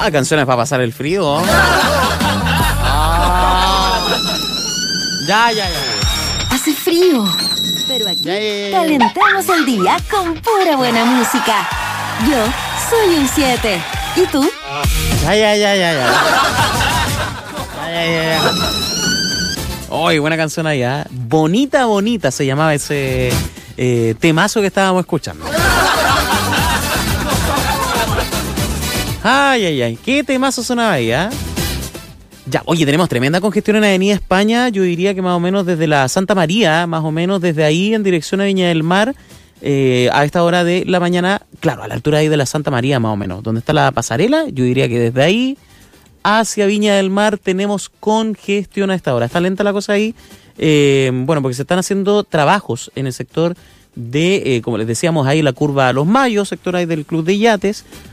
Ah, canciones para pasar el frío. Ya. Hace frío, pero aquí Ya. calentamos el día con pura buena música. Yo soy un 7. ¿Y tú? Ya. Oye, buena canción ahí, ¿eh? Bonita se llamaba ese temazo que estábamos escuchando. Ay. ¿Qué temazo sonaba ahí, Ya, oye, tenemos tremenda congestión en Avenida España. Yo diría que más o menos desde la Santa María, más o menos desde ahí en dirección a Viña del Mar, a esta hora de la mañana, claro, a la altura ahí de la Santa María más o menos, donde está la pasarela. Yo diría que desde ahí hacia Viña del Mar tenemos congestión a esta hora. Está lenta la cosa ahí, porque se están haciendo trabajos en el sector de, como les decíamos ahí, la curva Los Mayos, sector ahí del Club de Yates.